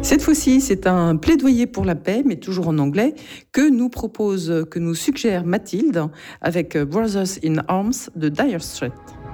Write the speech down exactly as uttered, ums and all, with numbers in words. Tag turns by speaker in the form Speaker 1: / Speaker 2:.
Speaker 1: Cette fois-ci, c'est un plaidoyer pour la paix, mais toujours en anglais, que nous propose, que nous suggère Mathilde avec Brothers in Arms de Dire Straits.